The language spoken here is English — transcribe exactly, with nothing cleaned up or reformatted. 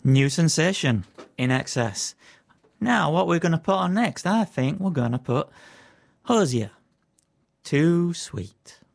New sensation, In Excess. Now, what we're going to put on next, I think we're going to put Hosier, Too Sweet.